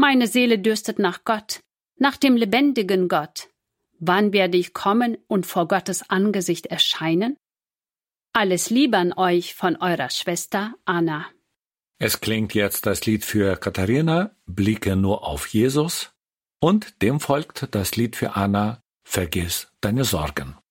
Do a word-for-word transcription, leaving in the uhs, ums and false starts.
Meine Seele dürstet nach Gott, nach dem lebendigen Gott. Wann werde ich kommen und vor Gottes Angesicht erscheinen? Alles Liebe an euch von eurer Schwester Anna. Es klingt jetzt das Lied für Katharina, Blicke nur auf Jesus, und dem folgt das Lied für Anna, Vergiss deine Sorgen.